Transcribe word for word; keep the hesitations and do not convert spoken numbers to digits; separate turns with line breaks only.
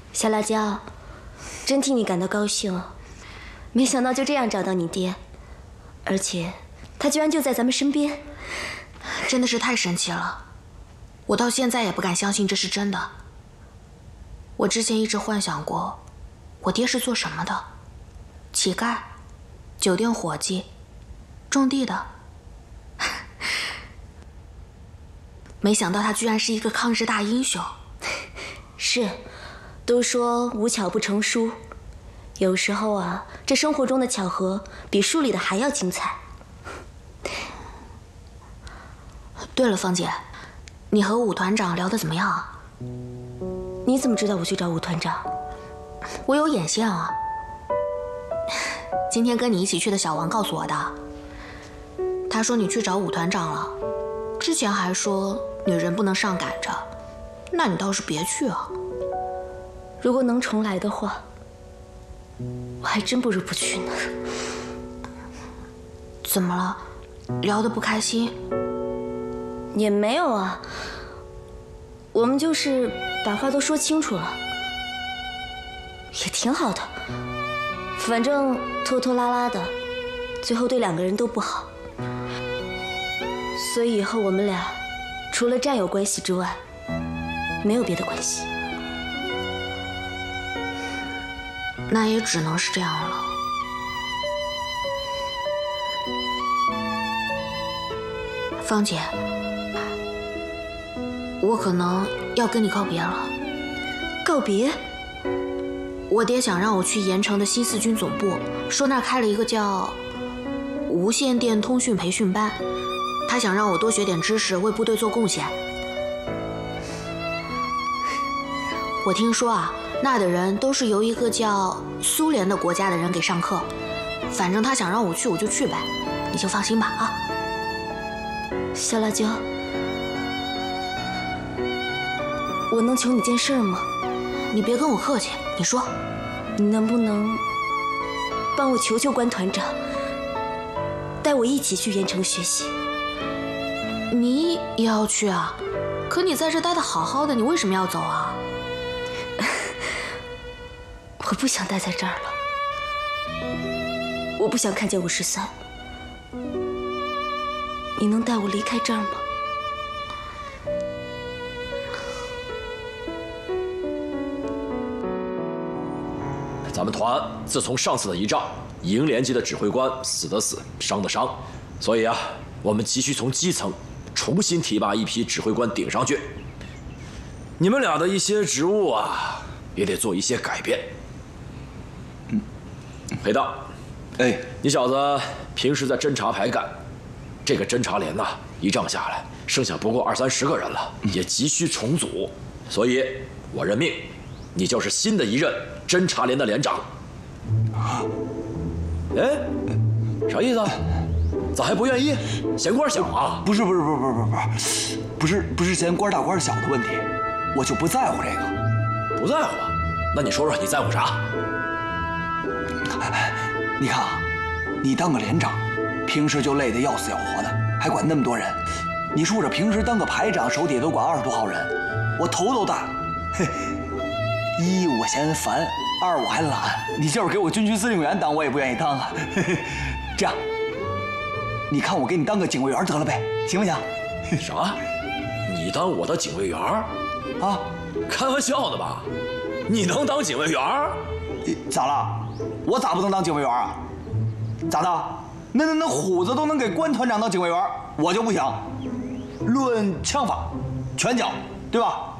小辣椒，真替你感到高兴。没想到就这样找到你爹，而且他居然就在咱们身边，
真的是太神奇了。我到现在也不敢相信这是真的。我之前一直幻想过，我爹是做什么的？乞丐、酒店伙计、种地的。没想到他居然是一个抗日大英雄。
是，都说无巧不成书，有时候啊，这生活中的巧合比书里的还要精彩。
对了，芳姐，你和武团长聊得怎么样啊？
你怎么知道我去找武团长？
我有眼线啊。今天跟你一起去的小王告诉我的。他说你去找武团长了，之前还说女人不能上赶着，那你倒是别去啊。
如果能重来的话，我还真不如不去呢。
怎么了？聊得不开心？
也没有啊，我们就是把话都说清楚了，也挺好的。反正拖拖拉拉的，最后对两个人都不好。所以以后我们俩除了战友关系之外，没有别的关系。
那也只能是这样了。芳姐，我可能要跟你告别了。
告别？
我爹想让我去盐城的新四军总部，说那儿开了一个叫无线电通讯培训班，他想让我多学点知识，为部队做贡献。我听说啊，那儿的人都是由一个叫苏联的国家的人给上课，反正他想让我去，我就去呗，你就放心吧啊。
小辣椒，我能求你件事吗？
你别跟我客气，你说。
你能不能帮我求求关团长，带我一起去盐城学习？
你也要去啊？可你在这待得好好的，你为什么要走啊？
我不想待在这儿了，我不想看见五十三。你能带我离开这儿吗？
咱们团自从上次的一仗，营连级的指挥官死的死，伤的伤，所以啊，我们急需从基层重新提拔一批指挥官顶上去。你们俩的一些职务啊，也得做一些改变。嗯，裴道，
哎，
你小子平时在侦察排干，这个侦察连呐、啊，一仗下来，剩下不过二三十个人了，也急需重组，所以我任命你就是新的一任侦察连的连长。哎，啥意思啊？咋还不愿意？嫌官小啊？
不是不是不是不是不是不是不是嫌官大官小的问题，我就不在乎这个。
不在乎？那你说说你在乎啥？
你看啊，你当个连长，平时就累得要死要活的，还管那么多人。你说这平时当个排长，手底都管二十多号人，我头都大。嘿，一我嫌烦，二我还懒。你就是给我军区司令员当，我也不愿意当啊。嘿嘿，这样，你看我给你当个警卫员得了呗，行不行？
啥？你当我的警卫员？
啊？
开玩笑呢吧？你能当警卫员？
咋了？我咋不能当警卫员啊？咋的？那那那虎子都能给关团长当警卫员，我就不行。论枪法、拳脚，对吧？